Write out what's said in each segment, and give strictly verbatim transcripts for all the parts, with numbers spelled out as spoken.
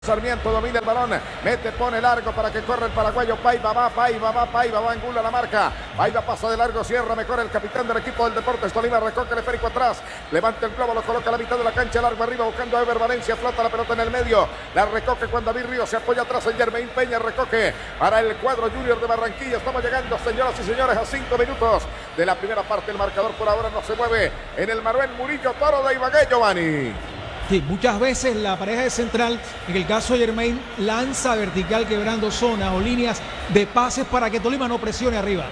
Sarmiento domina el balón, mete, pone largo para que corra el paraguayo. Paiva va, Paiva va, Paiva va, Angulo la marca. Paiva pasa de largo, cierra mejor el capitán del equipo del Deportes Tolima. Recoge el esférico atrás, levanta el globo, lo coloca a la mitad de la cancha, largo arriba buscando a Ever Valencia. Flota la pelota en el medio, la recoge Juan David Ríos, se apoya atrás en Germain Peña. Recoge para el cuadro Junior de Barranquilla. Estamos llegando, señoras y señores, a cinco minutos de la primera parte. El marcador por ahora no se mueve en el Manuel Murillo Toro de Ibagué, Giovanni. Sí, muchas veces la pareja de central, en el caso de Germain, lanza vertical quebrando zonas o líneas de pases para que Tolima no presione arriba.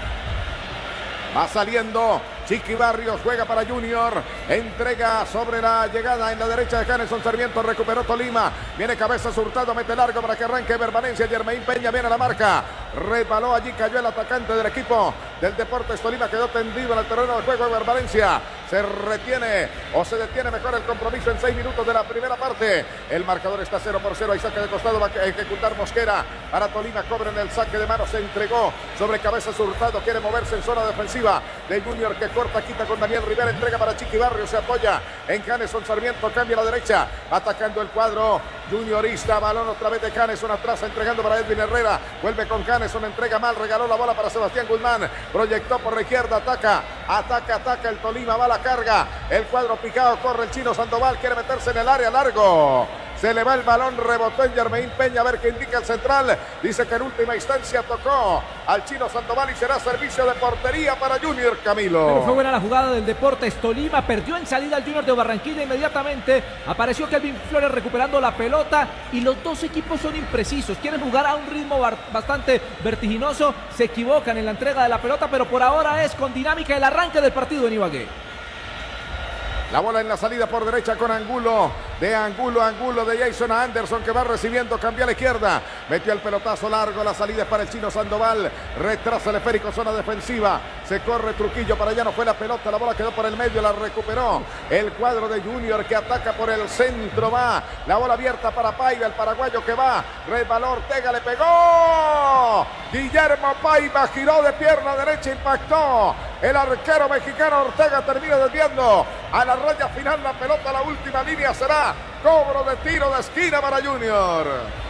Va saliendo Chiqui Barrios, juega para Junior, entrega sobre la llegada en la derecha de Janeson Sarmiento, recuperó Tolima, viene cabeza Hurtado, mete largo para que arranque Ever Valencia. Germain Peña viene a la marca, resbaló allí, cayó el atacante del equipo del Deportes Tolima, quedó tendido en el terreno de juego. Ever Valencia se retiene o se detiene mejor el compromiso en seis minutos de la primera parte. El marcador está cero por cero, hay saque de costado, va a ejecutar Mosquera para Tolima, cobra en el saque de mano, se entregó sobre cabeza Hurtado, quiere moverse en zona defensiva de Junior que corta, quita con Daniel Rivera, entrega para Chiqui Barrios, se apoya en Janeson Sarmiento, cambia a la derecha, atacando el cuadro juniorista, balón otra vez de Janeson atrás, entregando para Edwin Herrera, vuelve con Janeson, entrega mal, regaló la bola para Sebastián Guzmán, proyectó por la izquierda, ataca, ataca, ataca el Tolima, va a la carga, el cuadro picado, corre el chino Sandoval, quiere meterse en el área, largo. Se le va el balón, rebotó en Germain Peña, a ver qué indica el central. Dice que en última instancia tocó al chino Sandoval y será servicio de portería para Junior, Camilo. Pero fue buena la jugada del Deportes Tolima, perdió en salida al Junior de Barranquilla inmediatamente. Apareció Kelvin Flores recuperando la pelota y los dos equipos son imprecisos. Quieren jugar a un ritmo bastante vertiginoso, se equivocan en la entrega de la pelota, pero por ahora es con dinámica el arranque del partido en Ibagué. La bola en la salida por derecha con Angulo, de Angulo, Angulo de Jason Anderson que va recibiendo, cambia a la izquierda, metió el pelotazo largo, la salida es para el chino Sandoval, retrasa el esférico, zona defensiva, se corre Trujillo, para allá no fue la pelota, la bola quedó por el medio, la recuperó el cuadro de Junior que ataca por el centro, va, la bola abierta para Paiva, el paraguayo que va, resbaló Ortega, le pegó, Guillermo Paiva giró de pierna derecha, impactó, el arquero mexicano Ortega termina desviando a la raya final, la pelota, la última línea será cobro de tiro de esquina para Junior.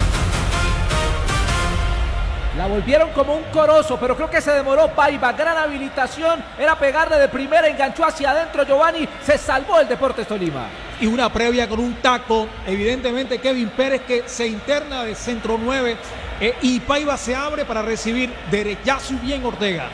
La volvieron como un corozo, pero creo que se demoró Paiva, gran habilitación, era pegarle de primera, enganchó hacia adentro Giovanni, se salvó el Deportes Tolima. Y una previa con un taco, evidentemente Kevin Pérez que se interna de centro nueve eh, y Paiva se abre para recibir derechazo y bien Ortega.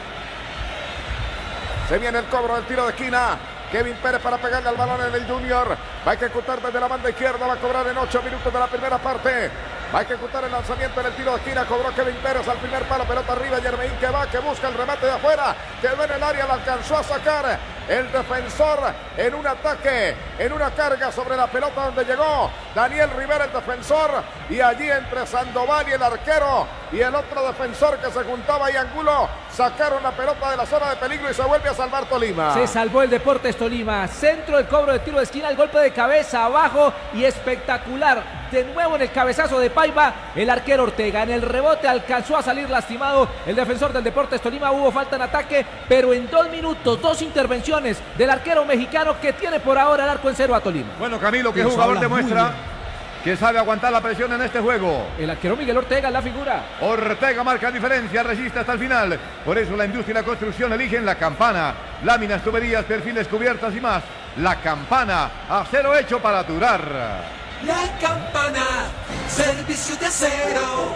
Se viene el cobro del tiro de esquina. Kevin Pérez para pegarle al balón en el Junior. Va a ejecutar desde la banda izquierda. Va a cobrar en ocho minutos de la primera parte. Va a ejecutar el lanzamiento en el tiro de esquina. Cobró Kevin Pérez al primer palo. Pelota arriba. Germain que va, que busca el remate de afuera. Quedó en el área. La alcanzó a sacar el defensor en un ataque, en una carga sobre la pelota donde llegó Daniel Rivera, el defensor. Y allí entre Sandoval y el arquero y el otro defensor que se juntaba y Angulo, sacaron la pelota de la zona de peligro y se vuelve a salvar Tolima. Se salvó el Deportes Tolima. Centro del cobro de tiro de esquina, el golpe de cabeza abajo y espectacular. De nuevo en el cabezazo de Paiva, el arquero Ortega. En el rebote alcanzó a salir lastimado el defensor del Deportes Tolima. Hubo falta en ataque, pero en dos minutos, dos intervenciones del arquero mexicano que tiene por ahora el arco en cero a Tolima. Bueno, Camilo, que jugador demuestra que sabe aguantar la presión en este juego. El arquero Miguel Ortega es la figura. Ortega marca diferencia, resiste hasta el final. Por eso la industria y la construcción eligen La Campana. Láminas, tuberías, perfiles, cubiertas y más. La Campana, acero hecho para durar. La Campana, servicio de acero.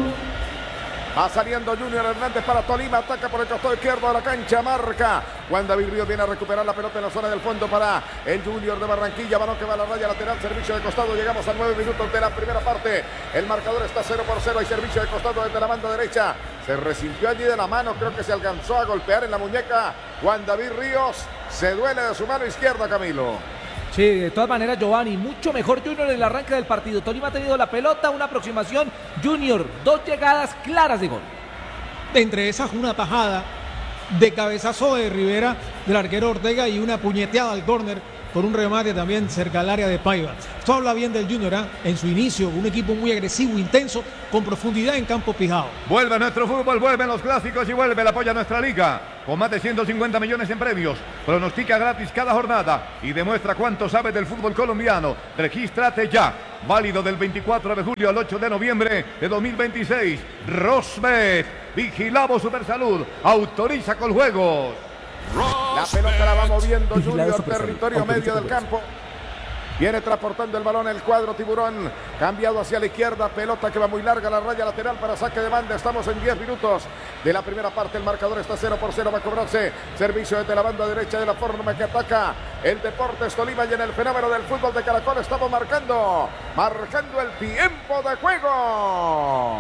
Va saliendo Junior Hernández para Tolima, ataca por el costado izquierdo de la cancha, marca. Juan David Ríos viene a recuperar la pelota en la zona del fondo para el Junior de Barranquilla, balón que va a la raya lateral, servicio de costado, llegamos a nueve minutos de la primera parte. El marcador está cero por cero, hay servicio de costado desde la banda derecha. Se resintió allí de la mano, creo que se alcanzó a golpear en la muñeca. Juan David Ríos se duele de su mano izquierda, Camilo. Sí, de todas maneras, Giovanni, mucho mejor Junior en el arranque del partido. Tolima ha tenido la pelota, una aproximación. Junior, dos llegadas claras de gol. Entre esas, una tajada de cabezazo de Rivera del arquero Ortega y una puñeteada al córner con un remate también cerca al área de Paiva. Esto habla bien del Junior, ¿eh? En su inicio, un equipo muy agresivo, intenso, con profundidad en campo pijado. Vuelve nuestro fútbol, vuelven los clásicos y vuelve el apoyo a nuestra liga. Con más de ciento cincuenta millones en premios, pronostica gratis cada jornada y demuestra cuánto sabe del fútbol colombiano. Regístrate ya. válido del veinticuatro de julio al ocho de noviembre de dos mil veintiséis. Rosbet, vigilamos Supersalud, autoriza con juegos. La pelota la va moviendo Vigilado Junior, Supersalud. territorio Autoriza medio del con juegos. campo. Viene transportando el balón el cuadro tiburón, cambiado hacia la izquierda, pelota que va muy larga, la raya lateral para saque de banda. Estamos en diez minutos de la primera parte, el marcador está cero por cero, va a cobrarse servicio desde la banda derecha de la forma que ataca el Deportes Tolima, y en el fenómeno del fútbol de Caracol estamos marcando, marcando el tiempo de juego.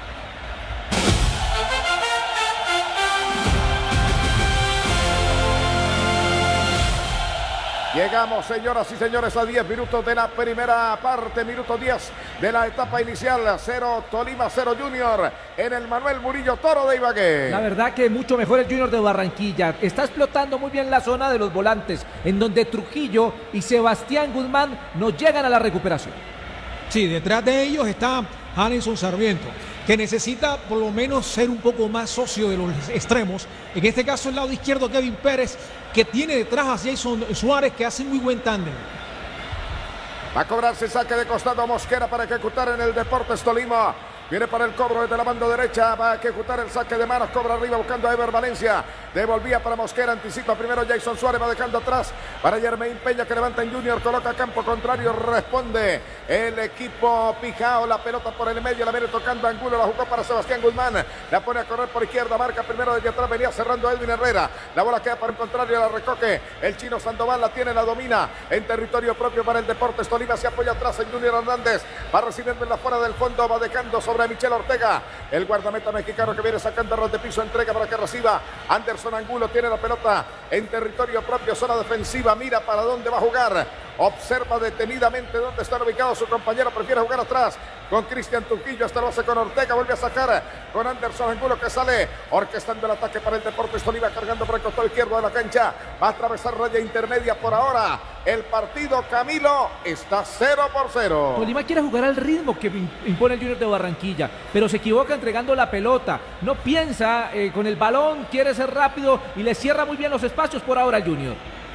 Llegamos, señoras y señores, a diez minutos de la primera parte, minuto diez de la etapa inicial. Cero Tolima, cero Junior en el Manuel Murillo Toro de Ibagué. La verdad que mucho mejor el Junior de Barranquilla. Está explotando muy bien la zona de los volantes, en donde Trujillo y Sebastián Guzmán no llegan a la recuperación. Sí, detrás de ellos está Hanenson Sarmiento, que necesita por lo menos ser un poco más socio de los extremos. En este caso, el lado izquierdo, Kevin Pérez, que tiene detrás a Jason Suárez, que hace muy buen tándem. Va a cobrarse saque de costado Mosquera para ejecutar en el Deportes Tolima. Viene para el cobro desde la banda derecha. Va a ejecutar el saque de manos. Cobra arriba buscando a Ever Valencia. Devolvía para Mosquera. Anticipa primero Jason Suárez. Va dejando atrás para Yermain Peña, que levanta en Junior. Coloca campo contrario. Responde el equipo Pijao. La pelota por el medio. La viene tocando Angulo. La jugó para Sebastián Guzmán. La pone a correr por izquierda. Marca primero desde atrás. Venía cerrando Edwin Herrera. La bola queda para el contrario. La recoge el chino Sandoval. La tiene, la domina en territorio propio para el Deportes Tolima. Se apoya atrás en Junior Hernández. Va recibiendo en la fuera del fondo. Va dejando sobre Michel Ortega, el guardameta mexicano que viene sacando ras de piso, entrega para que reciba Anderson Angulo, tiene la pelota en territorio propio, zona defensiva, mira para dónde va a jugar, observa detenidamente dónde está ubicado su compañero, prefiere jugar atrás con Cristian Trujillo, hasta lo hace con Ortega, vuelve a sacar con Anderson Angulo, que sale orquestando el ataque para el Deportes Tolima, cargando por el costado izquierdo de la cancha, va a atravesar raya intermedia por ahora. El partido, Camilo, está cero por cero. Tolima quiere jugar al ritmo que impone el Junior de Barranquilla, pero se equivoca entregando la pelota. No piensa eh, con el balón, quiere ser rápido y le cierra muy bien los espacios por ahora el Junior.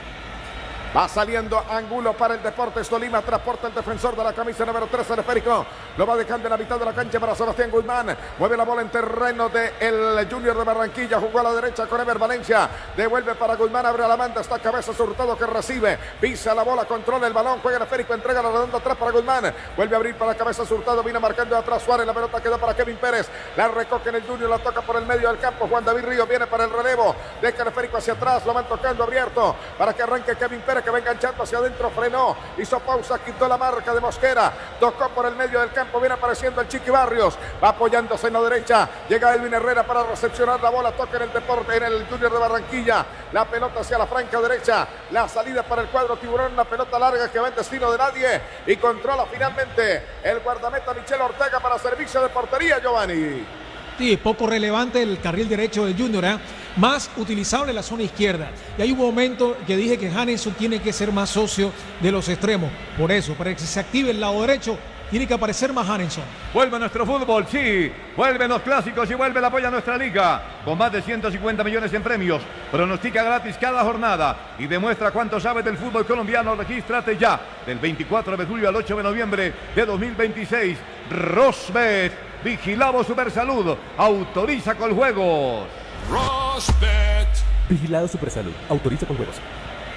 Va saliendo Angulo para el Deportes Tolima. Transporta el defensor de la camisa número tres, el esférico. Lo va dejando en la mitad de la cancha para Sebastián Guzmán. Mueve la bola en terreno del Junior de Barranquilla. Jugó a la derecha con Ever Valencia. Devuelve para Guzmán. Abre la banda. Está Cabezas Hurtado que recibe. Pisa la bola. Controla el balón. Juega el esférico. Entrega la redonda atrás para Guzmán. Vuelve a abrir para Cabezas Hurtado. Viene marcando atrás Suárez. La pelota queda para Kevin Pérez. La recoge en el Junior. La toca por el medio del campo. Juan David Ríos viene para el relevo. Deja el esférico hacia atrás. Lo van tocando abierto para que arranque Kevin Pérez, que va enganchando hacia adentro, frenó, hizo pausa, quitó la marca de Mosquera, tocó por el medio del campo, viene apareciendo el Chiqui Barrios, va apoyándose en la derecha, llega Edwin Herrera para recepcionar la bola, toca en el Deporte, en el Junior de Barranquilla, la pelota hacia la franca derecha, la salida para el cuadro tiburón, una pelota larga que va en destino de nadie y controla finalmente el guardameta Michel Ortega para servicio de portería, Giovanni. Sí, poco relevante el carril derecho del Junior, ¿eh? Más utilizable la zona izquierda. Y hay un momento que dije que Hanenson tiene que ser más socio de los extremos. Por eso, para que se active el lado derecho, tiene que aparecer más Hanenson. Vuelve nuestro fútbol, sí. Vuelven los clásicos y vuelve el apoyo a nuestra liga. Con más de ciento cincuenta millones en premios. Pronostica gratis cada jornada y demuestra cuánto sabes del fútbol colombiano. Regístrate ya. Del veinticuatro de julio al ocho de noviembre de dos mil veintiséis. Rosbet. Vigilamos Supersalud. Autoriza con juegos. Rosbet. Vigilado Supersalud. Autoriza con juegos.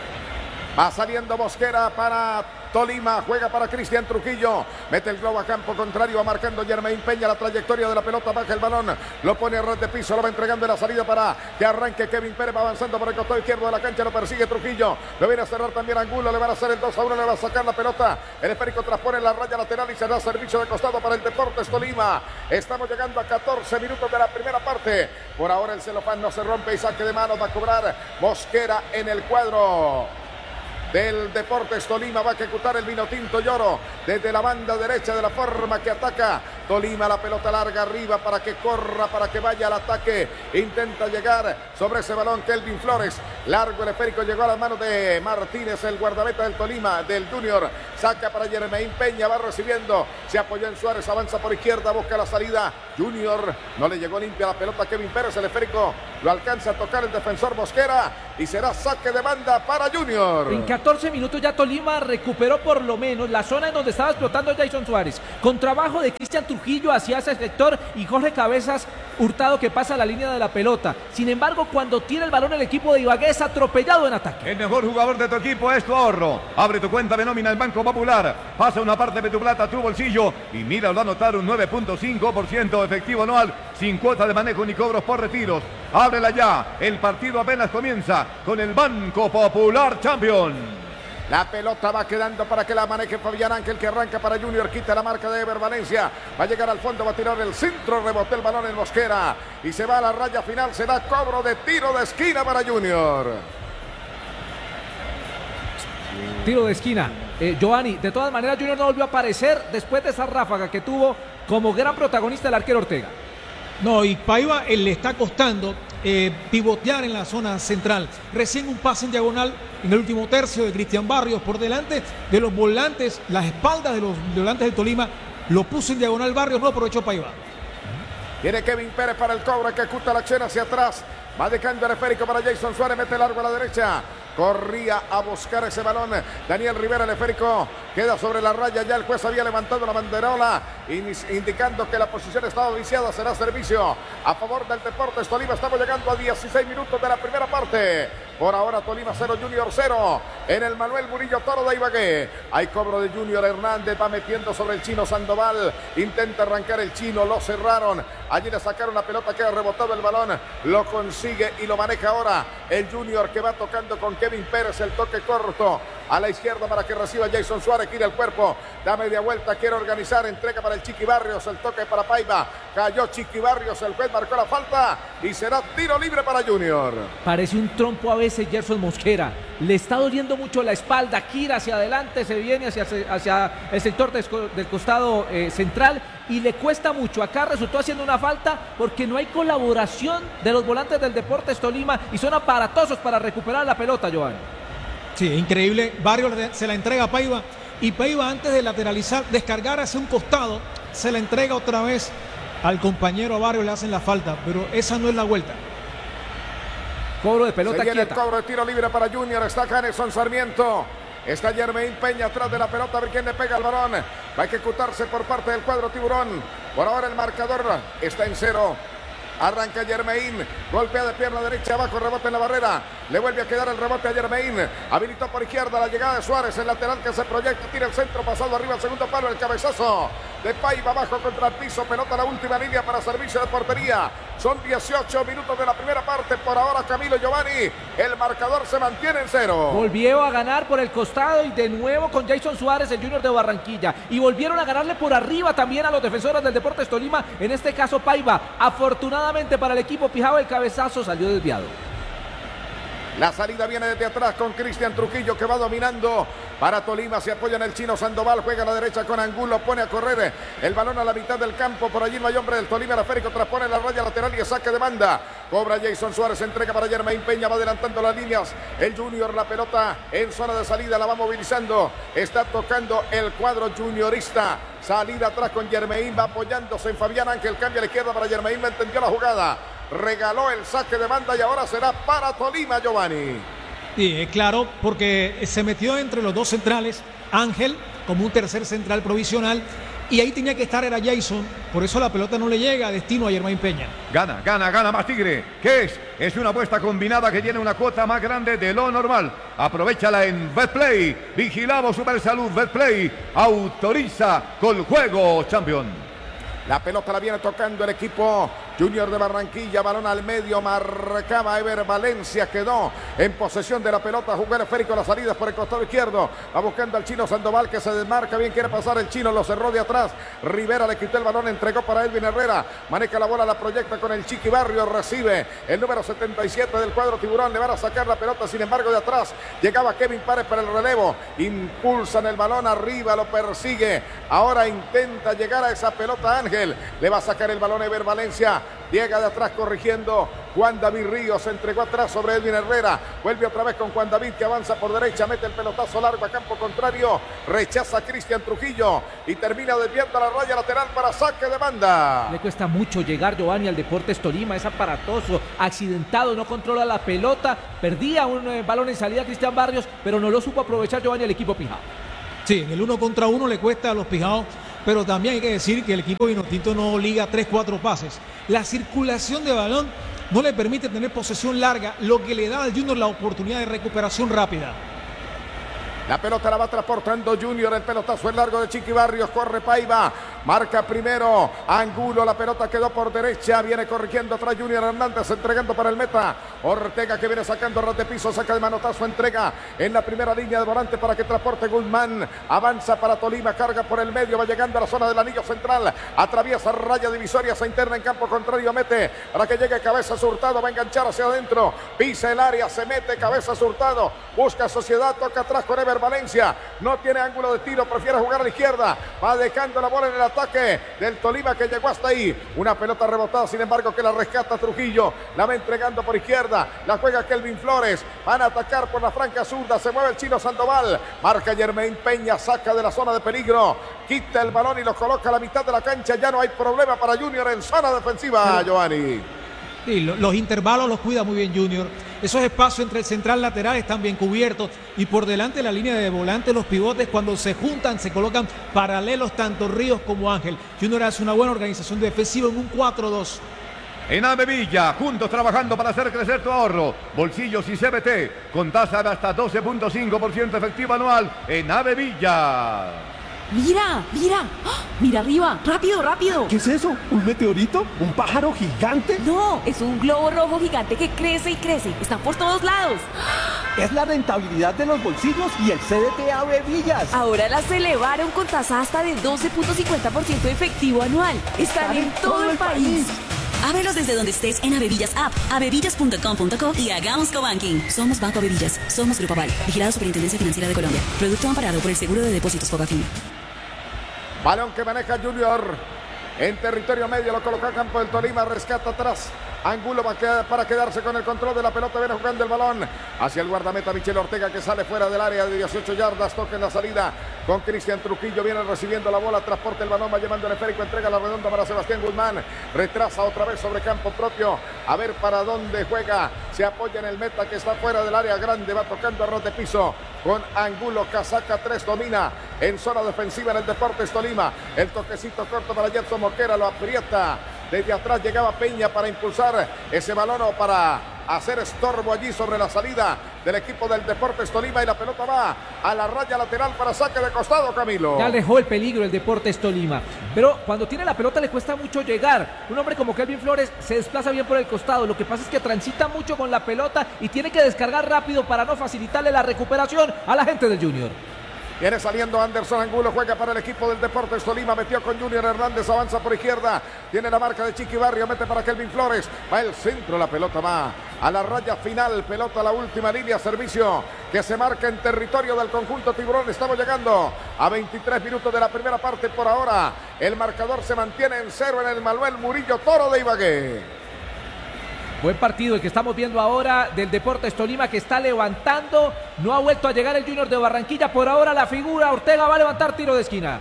Va saliendo Mosquera para Tolima, juega para Cristian Trujillo, mete el globo a campo contrario, va marcando Yermain Peña, la trayectoria de la pelota, baja el balón, lo pone a red de piso, lo va entregando en la salida para que arranque Kevin Pérez, va avanzando por el costado izquierdo de la cancha, lo persigue Trujillo, lo viene a cerrar también Angulo, le van a hacer el dos a uno, le va a sacar la pelota, el esférico transpone la raya lateral y se da servicio de costado para el Deportes Tolima. Estamos llegando a catorce minutos de la primera parte, por ahora el celofán no se rompe y saque de manos va a cobrar Mosquera en el cuadro del Deportes Tolima, va a ejecutar el vino tinto Lloro desde la banda derecha, de la forma que ataca Tolima, la pelota larga arriba para que corra, para que vaya al ataque, intenta llegar sobre ese balón Kelvin Flores, largo el esférico, llegó a las manos de Martínez, el guardameta del Tolima, del Junior, saca para Yermain Peña, va recibiendo, se apoyó en Suárez, avanza por izquierda, busca la salida, Junior, no le llegó limpia la pelota a Kevin Pérez, el esférico lo alcanza a tocar el defensor Mosquera y será saque de banda para Junior. En catorce minutos ya Tolima recuperó por lo menos la zona en donde estaba explotando Jason Suárez, con trabajo de Cristian Trujillo hacia ese sector y Jorge Cabezas Hurtado que pasa la línea de la pelota. Sin embargo, cuando tiene el balón el equipo de Ibagué es atropellado en ataque. El mejor jugador de tu equipo es tu ahorro. Abre tu cuenta de nómina al Banco Popular, pasa una parte de tu plata a tu bolsillo y míralo a anotar un nueve punto cinco por ciento efectivo anual sin cuota de manejo ni cobros por retiros. Ábrela ya, el partido apenas comienza con el Banco Popular Champion. La pelota va quedando para que la maneje Fabián Ángel, que arranca para Junior, quita la marca de Ever Valencia, va a llegar al fondo, va a tirar el centro, rebote el balón en Mosquera y se va a la raya final, se da cobro de tiro de esquina para Junior. Tiro de esquina. Eh, Giovanni, de todas maneras Junior no volvió a aparecer después de esa ráfaga que tuvo como gran protagonista el arquero Ortega. No, y Paiva él le está costando eh, pivotear en la zona central. Recién un pase en diagonal en el último tercio de Cristian Barrios por delante de los volantes, las espaldas de los volantes del Tolima, lo puso en diagonal Barrios, no aprovechó Paiva. Viene Kevin Pérez para el cobro, que ejecuta la acción hacia atrás, va dejando el esférico para Jason Suárez, mete largo a la derecha. Corría a buscar ese balón Daniel Rivera, el esférico queda sobre la raya, ya el juez había levantado la banderola indicando que la posición estaba viciada, será servicio a favor del Deportes Tolima. Estamos llegando a dieciséis minutos de la primera parte. Por ahora Tolima cero, Junior cero en el Manuel Murillo Toro de Ibagué. Hay cobro de Junior Hernández, va metiendo sobre el chino Sandoval, intenta arrancar el chino, lo cerraron, allí le sacaron la pelota, queda rebotado el balón, lo consigue y lo maneja ahora el Junior, que va tocando con Kevin Pérez, el toque corto a la izquierda para que reciba Jason Suárez, gira el cuerpo, da media vuelta, quiere organizar, entrega para el Chiqui Barrios, el toque para Paiva, cayó Chiqui Barrios, el juez marcó la falta y será tiro libre para Junior. Parece un trompo a veces Gerson Mosquera, le está doliendo mucho la espalda, gira hacia adelante, se viene hacia, hacia el sector de, del costado eh, central y le cuesta mucho. Acá resultó haciendo una falta porque no hay colaboración de los volantes del Deportes Tolima y son aparatosos para recuperar la pelota, Giovanni. Sí, increíble. Barrios se la entrega a Paiva y Paiva, antes de lateralizar, descargar hacia un costado, se la entrega otra vez al compañero Barrios, le hacen la falta, pero esa no es la vuelta. Cobro de pelota se viene quieta. El cobro de tiro libre para Junior, está Janeson Sarmiento. Está Jermaine Peña atrás de la pelota, a ver quién le pega al balón. Va a ejecutarse por parte del cuadro tiburón. Por ahora el marcador está en cero. Arranca Jermaine, golpea de pierna derecha abajo, rebote en la barrera, le vuelve a quedar el rebote a Jermaine, habilitó por izquierda la llegada de Suárez, el lateral que se proyecta, tira el centro, pasado arriba al segundo palo, el cabezazo de Paiva abajo contra el piso, pelota a la última línea para servicio de portería. Son dieciocho minutos de la primera parte, por ahora Camilo Giovanni, el marcador se mantiene en cero. Volvió a ganar por el costado y de nuevo con Jason Suárez, el Junior de Barranquilla, y volvieron a ganarle por arriba también a los defensores del Deportes Tolima, en este caso Paiva. Afortunadamente para el equipo Pijao, el cabezazo salió desviado. La salida viene desde atrás con Cristian Trujillo, que va dominando para Tolima. Se apoya en el chino Sandoval, juega a la derecha con Angulo, pone a correr el balón a la mitad del campo. Por allí no hay hombre del Tolima, el esférico traspone la raya lateral y saque de banda. Cobra Jason Suárez, entrega para Jermaine Peña, va adelantando las líneas. El Junior, la pelota en zona de salida, la va movilizando. Está tocando el cuadro juniorista. Salida atrás con Jermaine, va apoyándose en Fabián Ángel, cambia a la izquierda para Jermaine, me entendió la jugada. Regaló el saque de banda y ahora será para Tolima, Giovanni. Sí, es claro, porque se metió entre los dos centrales, Ángel como un tercer central provisional, y ahí tenía que estar era Jason, por eso la pelota no le llega a destino a Jermaine Peña. Gana, gana, gana más Tigre. ¿Qué es? Es una apuesta combinada que tiene una cuota más grande de lo normal. Aprovéchala en Betplay. Vigilamos Supersalud. Betplay autoriza con juego Champion. La pelota la viene tocando el equipo Junior de Barranquilla, balón al medio, marcaba Ever Valencia, quedó en posesión de la pelota, jugó el esférico, las salidas por el costado izquierdo, va buscando al chino Sandoval, que se desmarca, bien quiere pasar el chino, lo cerró de atrás, Rivera le quitó el balón, entregó para Elvin Herrera, maneja la bola, la proyecta con el Chiqui Barrio, recibe el número setenta y siete del cuadro tiburón, le van a sacar la pelota, sin embargo de atrás llegaba Kevin Párez para el relevo, impulsan el balón arriba, lo persigue, ahora intenta llegar a esa pelota Ángel, le va a sacar el balón Ever Valencia, llega de atrás corrigiendo Juan David Ríos, entregó atrás sobre Edwin Herrera, vuelve otra vez con Juan David que avanza por derecha, mete el pelotazo largo a campo contrario, rechaza a Cristian Trujillo y termina desviando la raya lateral para saque de banda. Le cuesta mucho llegar Giovanni al Deportes Tolima, es aparatoso, accidentado, no controla la pelota, perdía un eh, balón en salida Cristian Barrios, pero no lo supo aprovechar Giovanni al equipo Pijao. Sí, en el uno contra uno le cuesta a los Pijaos, pero también hay que decir que el equipo Vinotinto no liga tres cuatro pases. La circulación de balón no le permite tener posesión larga, lo que le da al Junior la oportunidad de recuperación rápida. La pelota la va transportando Junior, el pelotazo es largo de Chiqui Barrios, corre Paiva, marca primero Angulo, la pelota quedó por derecha, viene corrigiendo atrás Junior Hernández, entregando para el meta, Ortega que viene sacando ras de piso, saca de manotazo, entrega en la primera línea de volante para que transporte Guzmán, avanza para Tolima, carga por el medio, va llegando a la zona del anillo central, atraviesa raya divisoria, se interna en campo contrario, mete para que llegue Cabezas Hurtado, va a enganchar hacia adentro, pisa el área, se mete Cabezas Hurtado, busca Sociedad, toca atrás con Ever Valencia, no tiene ángulo de tiro, prefiere jugar a la izquierda, va dejando la bola en el ataque del Tolima que llegó hasta ahí, una pelota rebotada sin embargo que la rescata Trujillo, la va entregando por izquierda, la juega Kelvin Flores, van a atacar por la franca zurda, se mueve el chino Sandoval, marca Germain Peña, saca de la zona de peligro, quita el balón y lo coloca a la mitad de la cancha, ya no hay problema para Junior en zona defensiva, Giovanni. Sí, los intervalos los cuida muy bien Junior. Esos espacios entre el central lateral están bien cubiertos y por delante la línea de volante, los pivotes cuando se juntan se colocan paralelos tanto Ríos como Ángel. Junior hace una buena organización defensiva en un cuatro dos. En Avevilla, juntos trabajando para hacer crecer tu ahorro. Bolsillos y C B T con tasa de hasta doce punto cinco por ciento efectivo anual en Avevilla. ¡Mira! ¡Mira! ¡Ah! ¡Mira arriba! ¡Rápido, rápido! ¿Qué es eso? ¿Un meteorito? ¿Un pájaro gigante? No, es un globo rojo gigante que crece y crece. Están por todos lados. Es la rentabilidad de los bolsillos y el C D T Avevillas. Ahora las elevaron con tasa hasta de doce punto cincuenta por ciento efectivo anual. Están en todo el país. Ábrelos desde donde estés en Avevillas App, avevillas punto com punto co y hagamos cobanking. Somos Banco Avevillas, somos Grupo Aval, vigilado Superintendencia Financiera de Colombia. Producto amparado por el Seguro de Depósitos Fogafín. Balón que maneja Junior en territorio medio, lo coloca a campo del Tolima, rescata atrás. Angulo para quedarse con el control de la pelota, viene jugando el balón hacia el guardameta Michel Ortega que sale fuera del área de dieciocho yardas, toca en la salida con Cristian Trujillo, viene recibiendo la bola, transporta el balón, va llevando el esférico, entrega la redonda para Sebastián Guzmán, retrasa otra vez sobre campo propio, a ver para dónde juega, se apoya en el meta que está fuera del área grande, va tocando a ras de piso con Angulo, casaca tres, domina en zona defensiva en el Deportes Tolima, el toquecito corto para Jetson Mosquera, lo aprieta. Desde atrás llegaba Peña para impulsar ese balón o para hacer estorbo allí sobre la salida del equipo del Deportes Tolima y la pelota va a la raya lateral para saque de costado, Camilo. Ya alejó el peligro el Deportes Tolima, pero cuando tiene la pelota le cuesta mucho llegar. Un hombre como Kelvin Flores se desplaza bien por el costado, lo que pasa es que transita mucho con la pelota y tiene que descargar rápido para no facilitarle la recuperación a la gente del Junior. Viene saliendo Anderson Angulo, juega para el equipo del Deportes Tolima, metió con Junior Hernández, avanza por izquierda, tiene la marca de Chiqui Barrio, mete para Kelvin Flores, va el centro, la pelota va a la raya final, pelota a la última línea, servicio que se marca en territorio del conjunto Tiburón. Estamos llegando a veintitrés minutos de la primera parte por ahora, el marcador se mantiene en cero en el Manuel Murillo Toro de Ibagué. Buen partido el que estamos viendo ahora del Deportes Tolima que está levantando. No ha vuelto a llegar el Junior de Barranquilla. Por ahora la figura Ortega va a levantar tiro de esquina.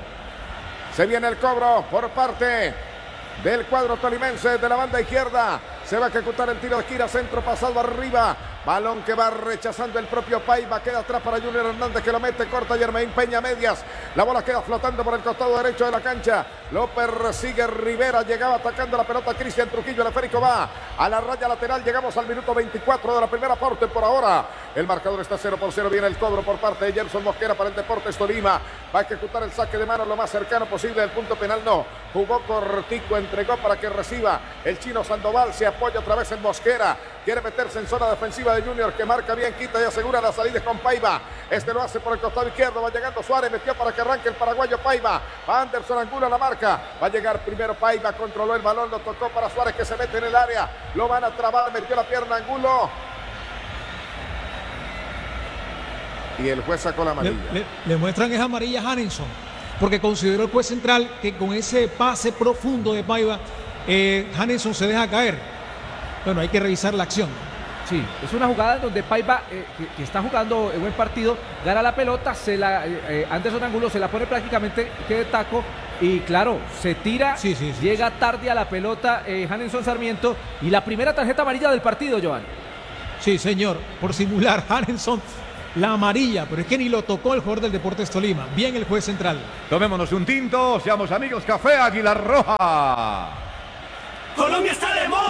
Se viene el cobro por parte del cuadro tolimense de la banda izquierda. Se va a ejecutar el tiro de esquina, centro pasado arriba. Balón que va rechazando el propio Paiva, queda atrás para Junior Hernández que lo mete, corta Germain Peña medias. La bola queda flotando por el costado derecho de la cancha. Lo persigue Rivera, llegaba atacando la pelota Cristian Trujillo, el esférico va a la raya lateral. Llegamos al minuto veinticuatro de la primera parte por ahora. El marcador está cero por cero, viene el cobro por parte de Gerson Mosquera para el Deportes Tolima. Va a ejecutar el saque de mano lo más cercano posible del punto penal, no. Jugó cortico, entregó para que reciba el chino Sandoval, se apoya otra vez en Mosquera. Quiere meterse en zona defensiva de Junior que marca bien, quita y asegura la salida con Paiva. Este lo hace por el costado izquierdo, va llegando Suárez, metió para que arranque el paraguayo Paiva. Va Anderson Angulo a la marca, va a llegar primero Paiva, controló el balón, lo tocó para Suárez que se mete en el área. Lo van a trabar, metió la pierna Angulo. Y el juez sacó la amarilla. Le, le, le muestran esa amarilla a Hanenson, porque consideró el juez central que con ese pase profundo de Paiva eh, Handerson se deja caer. Bueno, hay que revisar la acción. Sí, es una jugada donde Paiva, eh, que, que está jugando un buen partido, gana la pelota, se la, eh, Anderson Angulo se la pone prácticamente que de taco y claro, se tira, sí, sí, sí, llega tarde a la pelota eh, Handerson Sarmiento y la primera tarjeta amarilla del partido, Joan. Sí, señor, por simular Handerson la amarilla, pero es que ni lo tocó el jugador del Deportes Tolima. Bien el juez central. Tomémonos un tinto, seamos amigos, Café Águila Roja. Colombia está de moda.